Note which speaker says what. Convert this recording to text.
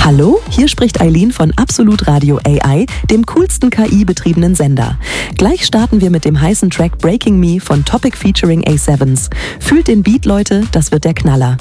Speaker 1: Hallo, hier spricht Eileen von Absolut Radio AI, dem coolsten KI-betriebenen Sender. Gleich starten wir mit dem heißen Track Breaking Me von Topic featuring A7s. Fühlt den Beat, Leute, das wird der Knaller.